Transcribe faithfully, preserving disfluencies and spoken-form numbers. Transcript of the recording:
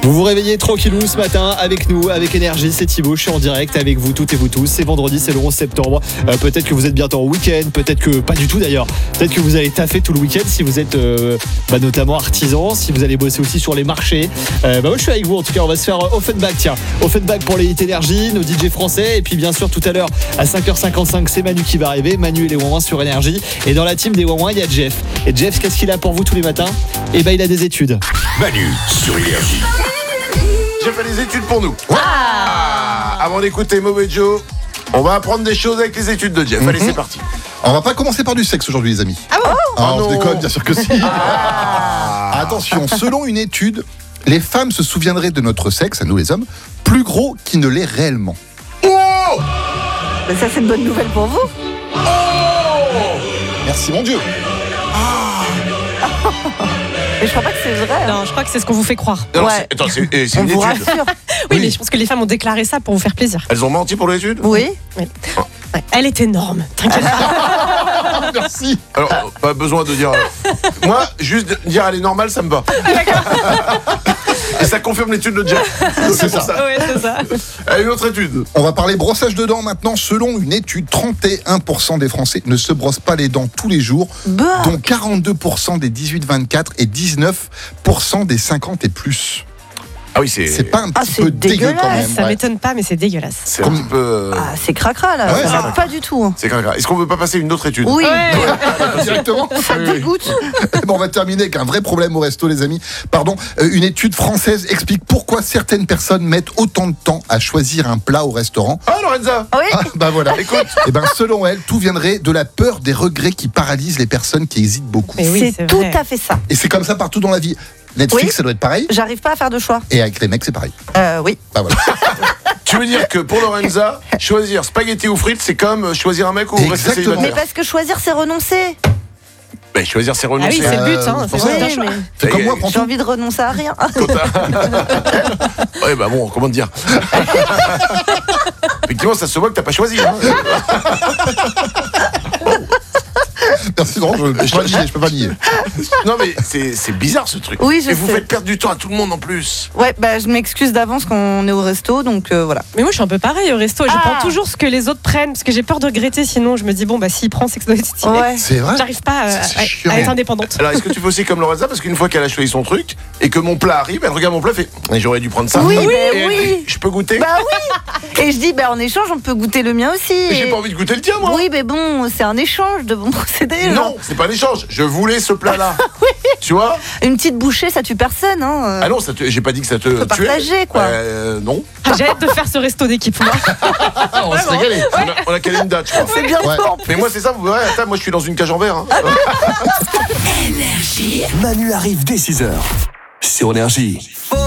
Vous vous réveillez tranquillou ce matin avec nous, avec Énergie, c'est Thibaut, je suis en direct avec vous toutes et vous tous. C'est vendredi, c'est le onze septembre. Euh, peut-être que vous êtes bientôt en week-end, peut-être que pas du tout d'ailleurs. Peut-être que vous allez taffer tout le week-end si vous êtes euh, bah, notamment artisan, si vous allez bosser aussi sur les marchés. Euh, bah moi je suis avec vous en tout cas, on va se faire euh, Offenbach, tiens. Offenbach pour les hits Énergie, nos D J français. Et puis bien sûr tout à l'heure à cinq heures cinquante-cinq, c'est Manu qui va arriver. Manu et les Ouin-Ouin sur Énergie. Et dans la team des Ouin-Ouin, il y a Jeff. Et Jeff, qu'est-ce qu'il a pour vous tous les matins? Eh ben il a des études. Manu sur Énergie. J'ai fait des études pour nous. Ah Avant d'écouter Mauvais Joe, on va apprendre des choses avec les études de Jeff. Mm-hmm. Allez, c'est parti. On va pas commencer par du sexe aujourd'hui, les amis. Ah bon? Ah, Oh on non. se déconne, bien sûr que si. Ah. Attention, selon une étude, les femmes se souviendraient de notre sexe, à nous les hommes, plus gros qu'il ne l'est réellement. Oh Ben ça, c'est une bonne nouvelle pour vous. Merci mon Dieu. Mais je crois pas que c'est vrai. Non, je crois que c'est ce qu'on vous fait croire. Non, Ouais. c'est, attends, c'est, eh, c'est On une vous étude. rassure. Oui, Oui. mais je pense que les femmes ont déclaré ça pour vous faire plaisir. Elles ont menti pour l'étude? Oui. Ouais. Elle est énorme, t'inquiète pas. Merci. Alors, euh, pas besoin de dire. euh, Moi, juste de dire elle est normale, ça me va. Et ça confirme l'étude de Jeff. C'est pour ça. Ouais, c'est ça. Allez, une autre étude. On va parler brossage de dents maintenant. Selon une étude, trente et un pour cent des Français ne se brossent pas les dents tous les jours, Bah. dont quarante-deux pour cent des dix-huit vingt-quatre et dix-neuf pour cent des cinquante et plus. Ah oui, c'est. C'est pas un Ah, petit c'est peu dégueu quand dégueulasse. même. Ça ouais. m'étonne pas, mais c'est dégueulasse. C'est un petit peu. euh, Ah, c'est cracra là. Ah ouais, ça c'est va vrai. pas du tout. C'est grave. Est-ce qu'on veut pas passer une autre étude? Oui. Directement. Ça dégoûte. Bon, on va terminer avec un vrai problème au resto, les amis. Pardon, euh, une étude française explique pourquoi certaines personnes mettent autant de temps à choisir un plat au restaurant. Ah, Lorenza. Oui. Ah, bah voilà. Écoute. Et ben, selon elle, tout viendrait de la peur des regrets qui paralysent les personnes qui hésitent beaucoup. Mais oui, c'est c'est tout vrai. à fait ça. Et c'est comme ça partout dans la vie. Netflix, Oui. ça doit être pareil. J'arrive pas à faire de choix. Et avec les mecs, c'est pareil. Euh, oui. Bah voilà. Tu veux dire que pour Lorenza, choisir spaghetti ou frites, c'est comme choisir un mec ou rester Exactement. Mais célibataire? parce que choisir, c'est renoncer. Ben, choisir, c'est Ah oui, renoncer. c'est le but, hein. Euh, C'est pour ça, juste un Oui, choix. mais Fais comme moi, prends j'ai tout. envie de renoncer à rien. Quand t'as- ouais, bah bon, comment te dire? Effectivement, ça se voit que t'as pas choisi. Hein. Merci, non, je ne peux pas nier, je peux pas nier. Non, mais c'est, c'est bizarre ce truc. Oui, je Et vous sais. faites perdre du temps à tout le monde en plus. Ouais, bah je m'excuse d'avance quand on est au resto, donc euh, voilà. Mais moi, je suis un peu pareil au resto. Je Ah. prends toujours ce que les autres prennent parce que j'ai peur de regretter. Sinon, je me dis, bon, bah, s'il prend, c'est que ça doit être stylé. Ouais. C'est vrai. J'arrive pas à, C'est à- chiant. à être indépendante. Alors, est-ce que tu fais aussi comme Lorenza? Parce qu'une fois qu'elle a choisi son truc et que mon plat arrive, elle regarde mon plat et fait eh, j'aurais dû prendre ça. Oui, Et bah elle oui. dit, je peux goûter? Bah oui. Et je dis, bah en échange, on peut goûter le mien aussi. Mais j'ai Et- pas envie de goûter le tien, moi. Oui, mais bon, c'est un échange de bons procédés. genre. Non, c'est pas un échange. Je voulais ce plat-là. Tu vois? Une petite bouchée, ça tue personne. Hein. Ah non, ça te- j'ai pas dit que ça te peut tuait. partager, quoi. Euh, non. Ah, j'ai hâte de faire ce resto d'équipe. moi. Ah, on va se régaler. On a, on a calé une date, je crois. C'est bientôt. Ouais. en plus. Mais moi, c'est ça, vous verrez. Attends, moi, je suis dans une cage en verre. Hein. Manu arrive dès six heures sur Énergie.